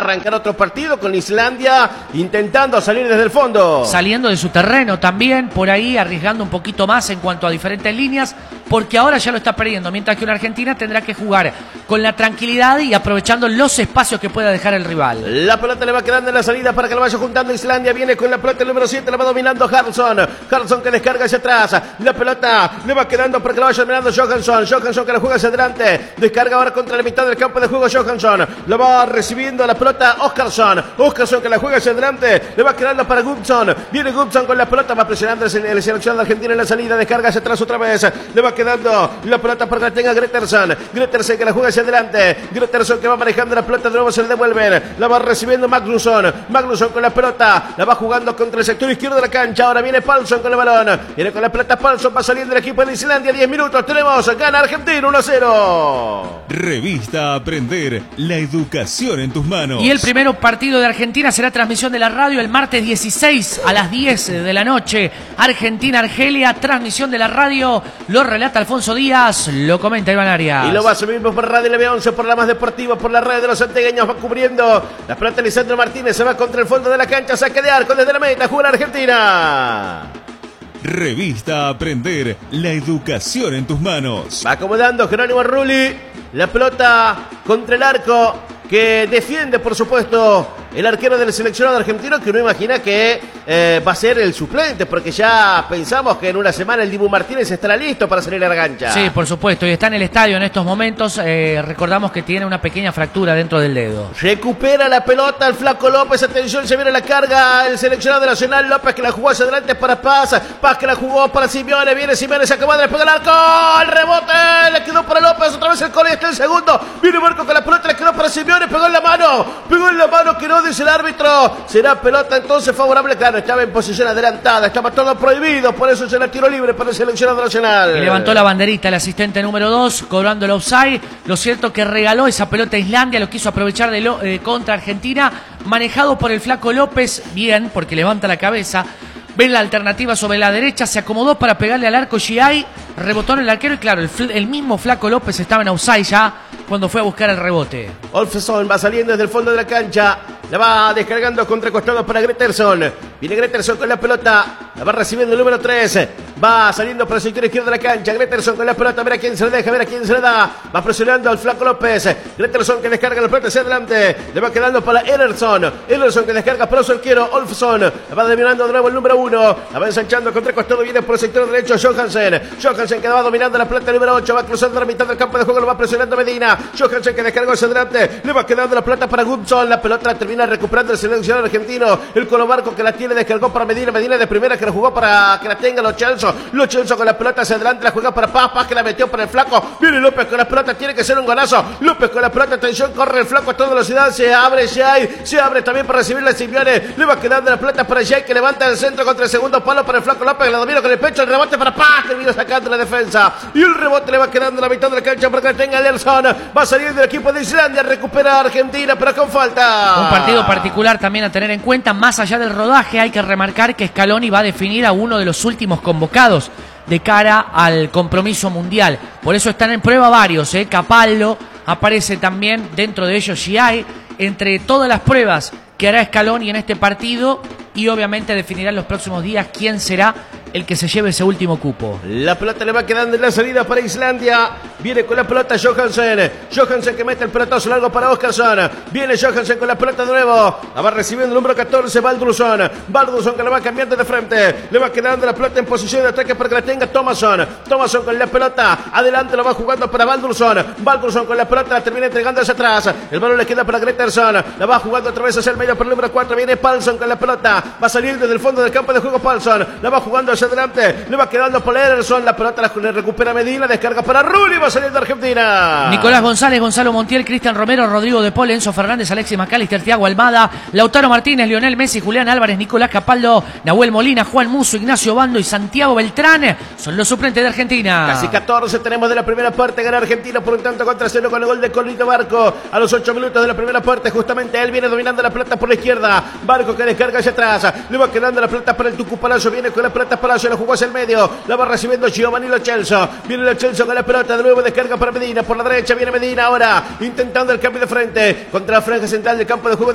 arrancar otro partido con Islandia intentando salir desde el fondo. Saliendo de su terreno también, por ahí arriesgando un poquito más en cuanto a diferentes líneas, porque ahora ya lo está perdiendo, mientras que una Argentina tendrá que jugar con la tranquilidad y aprovechando los espacios que pueda dejar el rival. La pelota le va quedando en la salida para que lo vaya juntando Islandia. Viene con la pelota el número 7, la va dominando Haraldsson que descarga hacia atrás. La pelota le va quedando para que lo vaya dominando Johansson que la juega hacia adelante. Descarga ahora contra la mitad del campo de juego Johansson. Lo va recibiendo la pelota Óskarsson que la juega hacia adelante. Le va quedando para Gudmundsson. Viene Gudmundsson con la pelota, va presionando el seleccionado argentino en la salida. Descarga hacia atrás otra vez. Le va quedando la pelota para que la tenga Gretersson que la juega hacia adelante. Gretersson que va manejando la pelota, de nuevo se le devuelven. La va recibiendo Magnusson con la pelota. La va jugando contra el sector izquierdo de la cancha. Ahora viene Palsson con el balón. Viene con la pelota Palsson, va saliendo el equipo de Islandia. 10 minutos tenemos. Gana Argentina 1-0. Revista Aprender, la educación en tus manos. Y el primer partido de Argentina será transmisión de la radio el martes 16 a las 10 de la noche. Argentina-Argelia, transmisión de la radio. Lo relata Alfonso Díaz, lo comenta Iván Arias. Y lo va a subir por Radio LB11, por la más deportiva, por la red de los santiagueños. Va cubriendo la pelota Lisandro Martínez. Se va contra el fondo de la cancha. Saque de arco desde la meta. Juega Argentina. Revista Aprender, la educación en tus manos. Va acomodando Jerónimo Rulli. La pelota contra el arco que defiende, por supuesto, el arquero del seleccionado argentino, que uno imagina que va a ser el suplente, porque ya pensamos que en una semana el Dibu Martínez estará listo para salir a la cancha. Sí, por supuesto, y está en el estadio en estos momentos. Recordamos que tiene una pequeña fractura dentro del dedo. Recupera la pelota el Flaco López, atención, se viene la carga el seleccionado nacional. López que la jugó hacia adelante para Paz que la jugó para Simeone, viene Simeone, se acaba de despegar el arco, el rebote, le quedó para López, otra vez el Coli, está el segundo, viene Marco con la pelota, le quedó para Simeone, pegó en la mano que no dice el árbitro. Será pelota entonces favorable, claro, estaba en posición adelantada, estaba todo prohibido, por eso será tiro libre para el seleccionado nacional. Y levantó la banderita el asistente número 2, cobrando el offside. Lo cierto que regaló esa pelota a Islandia, lo quiso aprovechar contra Argentina, manejado por el Flaco López, bien, porque levanta la cabeza. Ven la alternativa sobre la derecha, se acomodó para pegarle al arco Giai, rebotó en el arquero y claro, el mismo Flaco López estaba en offside ya cuando fue a buscar el rebote. Olfsson va saliendo desde el fondo de la cancha, la va descargando contra costado para Gretersson. Viene Gretersson con la pelota, la va recibiendo el número 3, va saliendo por el sector izquierdo de la cancha. Gretersson con la pelota, a ver a quién se le deja, a ver a quién se le da. Va presionando al Flaco López. Gretersson que descarga la pelota hacia adelante, le va quedando para Ederson que descarga para su arquero Olfsson. La va dominando de nuevo el número 1, la va ensanchando contra costado, viene por el sector derecho Johansen que va dominando la pelota número 8, va cruzando la mitad del campo de juego, lo va presionando Medina. Johansen que descarga hacia adelante, le va quedando la pelota para Gudmundsson. La pelota la termina recuperando el seleccionado argentino, el Colo Barco que la tiene, descargó para Medina de primera, que la jugó para que la tenga Lo Celso con la pelota hacia adelante, la juega para Paz que la metió para el Flaco. Viene López con la pelota, tiene que ser un golazo. López con la pelota, atención, corre el Flaco a toda velocidad, se abre también para recibir la Simeone, le va quedando la pelota para Giai que levanta el centro contra el segundo palo para el Flaco López, la domina con el pecho, el rebote para Paz que vino sacando la defensa y el rebote le va quedando la mitad de la cancha para que la tenga Ederson. Va saliendo el equipo de Islandia, recupera a Argentina pero con falta. Un partido particular también a tener en cuenta, más allá del rodaje hay que remarcar que Scaloni va a definir a uno de los últimos convocados de cara al compromiso mundial. Por eso están en prueba varios, Capaldo aparece también, dentro de ellos Giai, entre todas las pruebas que hará Scaloni en este partido y obviamente definirá en los próximos días quién será el que se lleve ese último cupo. La pelota le va quedando en la salida para Islandia. Viene con la pelota Johansen que mete el pelotazo largo para Óskarsson. Viene Johansen con la pelota de nuevo. La va recibiendo el número 14, Baldursson que la va cambiando de frente. Le va quedando la pelota en posición de ataque para que la tenga Thomasson con la pelota. Adelante lo va jugando para Baldursson con la pelota, la termina entregando hacia atrás. El balón le queda para Gretersson. La va jugando otra vez hacia el medio para el número 4. Viene Palsson con la pelota. Va saliendo desde el fondo del campo de juego Palsson. La va jugando hacia adelante, le va quedando por Ederson, la pelota la recupera Medina, descarga para Rulli, va saliendo Argentina. Nicolás González, Gonzalo Montiel, Cristian Romero, Rodrigo De Paul, Enzo Fernández, Alexis McAllister, Thiago Almada, Lautaro Martínez, Lionel Messi, Julián Álvarez, Nicolás Capaldo, Nahuel Molina, Juan Musso, Ignacio Bando y Santiago Beltrán son los suplentes de Argentina. Casi 14 tenemos de la primera parte, gana Argentina por un tanto contra 0 con el gol de Colito Barco a los 8 minutos de la primera parte. Justamente él viene dominando la pelota por la izquierda, Barco que descarga hacia atrás, le va quedando la pelota para el Tucu Palacio, viene con la pelota Palacio, la jugó hacia el medio, la va recibiendo Giovanni Lo Celso, viene Lo Celso con la pelota, de nuevo descarga para Medina, por la derecha viene Medina ahora, intentando el cambio de frente, contra la franja central del campo de juego